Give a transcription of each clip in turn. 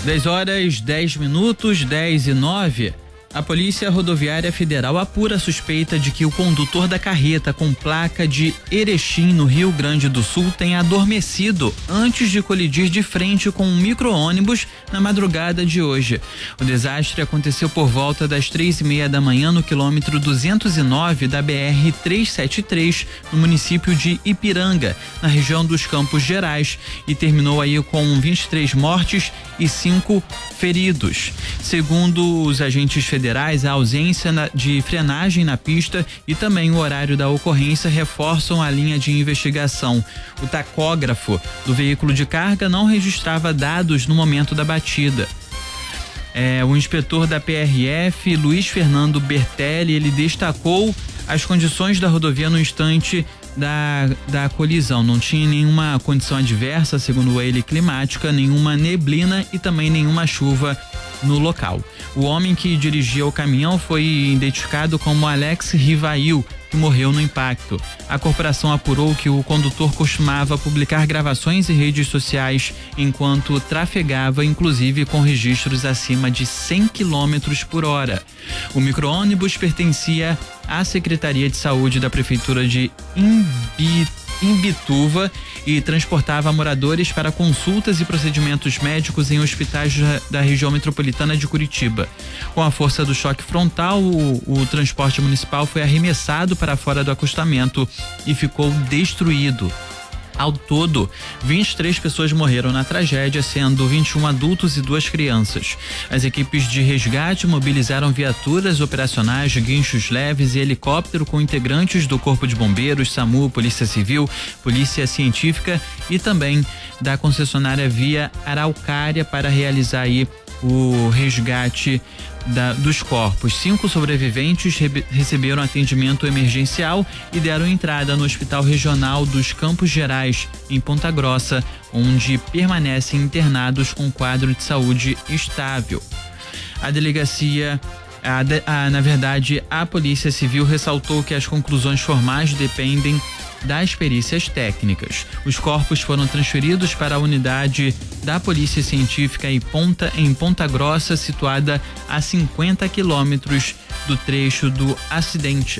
10h10, 10:09. A Polícia Rodoviária Federal apura a suspeita de que o condutor da carreta com placa de Erechim, no Rio Grande do Sul, tenha adormecido antes de colidir de frente com um micro-ônibus na madrugada de hoje. O desastre aconteceu por volta das 3:30 da manhã no quilômetro 209 da BR-373, no município de Ipiranga, na região dos Campos Gerais, e terminou aí com 23 mortes e 5 feridos. Segundo os agentes federais, a ausência de frenagem na pista e também o horário da ocorrência reforçam a linha de investigação. O tacógrafo do veículo de carga não registrava dados no momento da batida. O inspetor da PRF, Luiz Fernando Bertelli, ele destacou as condições da rodovia no instante da colisão. Não tinha nenhuma condição adversa, segundo ele, climática, nenhuma neblina e também nenhuma chuva no local. O homem que dirigia o caminhão foi identificado como Alex Rivail, que morreu no impacto. A corporação apurou que o condutor costumava publicar gravações em redes sociais enquanto trafegava, inclusive com registros acima de 100 km por hora. O micro-ônibus pertencia à Secretaria de Saúde da Prefeitura de Imbituva e transportava moradores para consultas e procedimentos médicos em hospitais da região metropolitana de Curitiba. Com a força do choque frontal, o transporte municipal foi arremessado para fora do acostamento e ficou destruído. Ao todo, 23 pessoas morreram na tragédia, sendo 21 adultos e 2 crianças. As equipes de resgate mobilizaram viaturas operacionais, guinchos leves e helicóptero com integrantes do Corpo de Bombeiros, SAMU, Polícia Civil, Polícia Científica e também da concessionária Via Araucária para realizar aí o resgate dos corpos. 5 sobreviventes receberam atendimento emergencial e deram entrada no Hospital Regional dos Campos Gerais, em Ponta Grossa, onde permanecem internados com quadro de saúde estável. A delegacia, a Polícia Civil ressaltou que as conclusões formais dependem das perícias técnicas. Os corpos foram transferidos para a unidade da Polícia Científica em Ponta Grossa, situada a 50 quilômetros do trecho do acidente.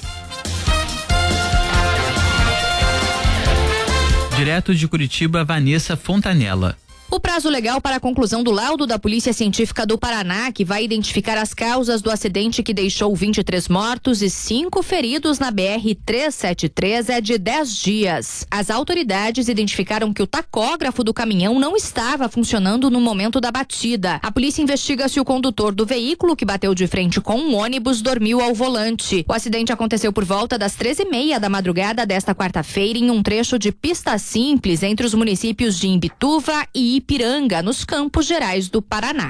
Direto de Curitiba, Vanessa Fontanella. O prazo legal para a conclusão do laudo da Polícia Científica do Paraná, que vai identificar as causas do acidente que deixou 23 mortos e 5 feridos na BR-373, é de 10 dias. As autoridades identificaram que o tacógrafo do caminhão não estava funcionando no momento da batida. A polícia investiga se o condutor do veículo, que bateu de frente com um ônibus, dormiu ao volante. O acidente aconteceu por volta das 13:30 da madrugada desta quarta-feira em um trecho de pista simples entre os municípios de Imbituva e Ipiranga, nos Campos Gerais do Paraná.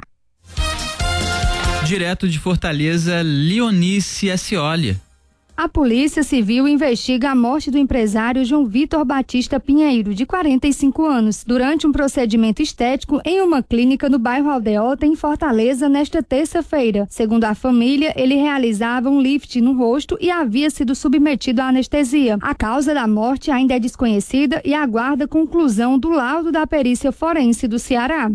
Direto de Fortaleza, Leonice Ascioli. A Polícia Civil investiga a morte do empresário João Vitor Batista Pinheiro, de 45 anos, durante um procedimento estético em uma clínica no bairro Aldeota, em Fortaleza, nesta terça-feira. Segundo a família, ele realizava um lift no rosto e havia sido submetido à anestesia. A causa da morte ainda é desconhecida e aguarda conclusão do laudo da perícia forense do Ceará.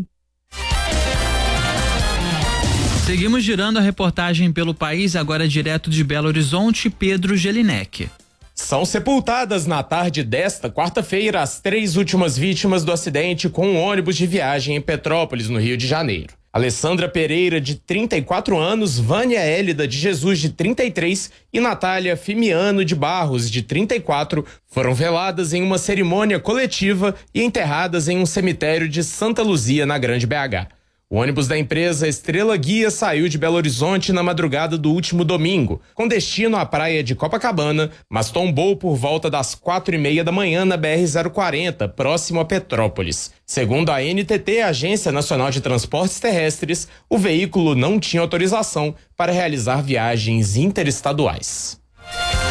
Seguimos girando a reportagem pelo país, agora direto de Belo Horizonte, Pedro Gelinek. São sepultadas na tarde desta quarta-feira as 3 últimas vítimas do acidente com um ônibus de viagem em Petrópolis, no Rio de Janeiro. Alessandra Pereira, de 34 anos, Vânia Hélida de Jesus, de 33 e Natália Fimiano de Barros, de 34, foram veladas em uma cerimônia coletiva e enterradas em um cemitério de Santa Luzia, na Grande BH. O ônibus da empresa Estrela Guia saiu de Belo Horizonte na madrugada do último domingo, com destino à praia de Copacabana, mas tombou por volta das 4:30 da manhã na BR-040, próximo a Petrópolis. Segundo a NTT, Agência Nacional de Transportes Terrestres, o veículo não tinha autorização para realizar viagens interestaduais.